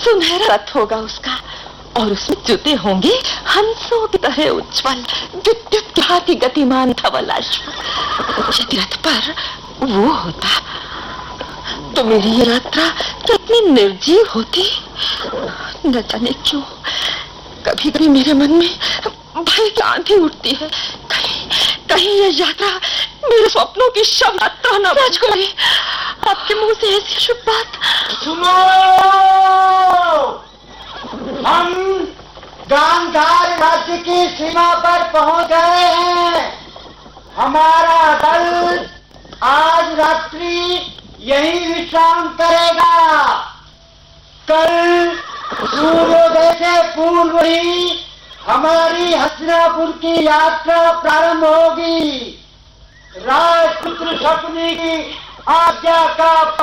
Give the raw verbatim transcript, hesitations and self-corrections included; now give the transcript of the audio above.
सुनहरा रथ होगा उसका, और उसमें जूते होंगे हंसों की तरह उज्जवल, विद्युत की गतिमान धवल अश्व। यदि रथ पर वो होता तो मेरी ये यात्रा कितनी निर्जीव होती। न जाने क्यों कभी कभी मेरे मन में भय की आंधी उठती है, कहीं कहीं ये यात्रा मेरे सपनों की शव यात्रा न बच गई। आपके मुंह से ऐसी शुभ बात। सुनो, हम गांधार राज्य की सीमा पर पहुंच गए हैं। हमारा दल आज रात्रि यही विश्राम करेगा। कल सूर्योदय से पूर्व ही हमारी हस्तिनापुर की यात्रा प्रारंभ होगी। राजपुत्र शकुनी की आज्ञा का